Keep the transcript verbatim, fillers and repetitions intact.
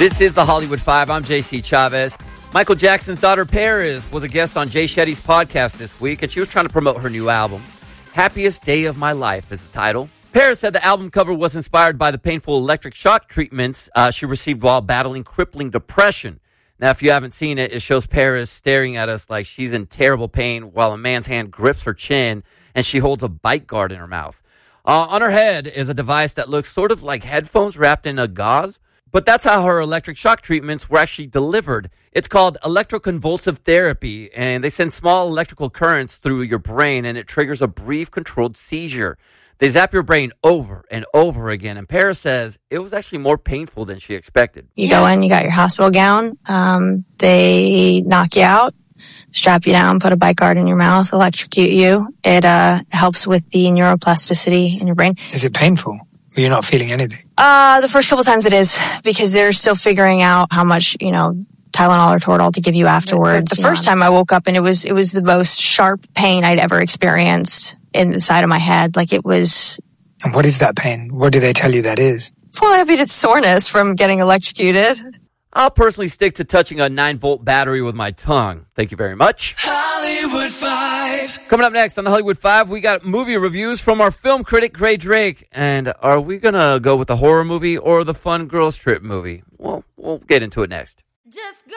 This is the Hollywood Five. I'm J C Chavez. Michael Jackson's daughter, Paris, was a guest on Jay Shetty's podcast this week, and she was trying to promote her new album. Happiest Day of My Life is the title. Paris said the album cover was inspired by the painful electric shock treatments uh, she received while battling crippling depression. Now, if you haven't seen it, it shows Paris staring at us like she's in terrible pain while a man's hand grips her chin and she holds a bite guard in her mouth. Uh, on her head is a device that looks sort of like headphones wrapped in a gauze. But that's how her electric shock treatments were actually delivered. It's called electroconvulsive therapy, and they send small electrical currents through your brain, and it triggers a brief controlled seizure. They zap your brain over and over again, and Paris says it was actually more painful than she expected. You go in, you got your hospital gown, um, they knock you out, strap you down, put a bite guard in your mouth, electrocute you. It uh, helps with the neuroplasticity in your brain. Is it painful? You're not feeling anything? Uh, the first couple times it is, because they're still figuring out how much, you know, Tylenol or Toradol to give you afterwards. The, the first time I woke up and it was, it was the most sharp pain I'd ever experienced in the side of my head. Like it was. And what is that pain? What do they tell you that is? Well, I mean, it's soreness from getting electrocuted. I'll personally stick to touching a nine volt battery with my tongue. Thank you very much. Hollywood Five. Coming up next on the Hollywood Five, we got movie reviews from our film critic, Gray Drake. And are we going to go with the horror movie or the fun girls trip movie? Well, we'll get into it next. Just go.